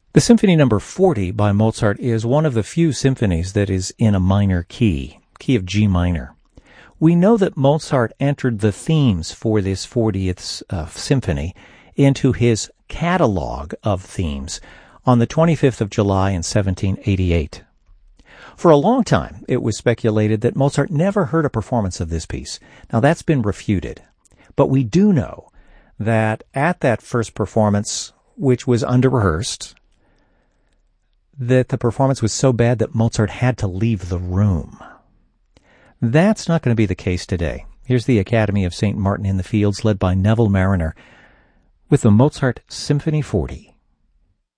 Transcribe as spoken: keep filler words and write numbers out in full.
The Symphony Number forty by Mozart is one of the few symphonies that is in a minor key, key of G minor. We know that Mozart entered the themes for this fortieth uh, symphony into his catalog of themes on the twenty-fifth of July in seventeen eighty-eight. For a long time, it was speculated that Mozart never heard a performance of this piece. Now, that's been refuted. But we do know that at that first performance, which was under-rehearsed, that the performance was so bad that Mozart had to leave the room. That's not going to be the case today. Here's the Academy of Saint Martin in the Fields, led by Neville Marriner, with the Mozart Symphony forty.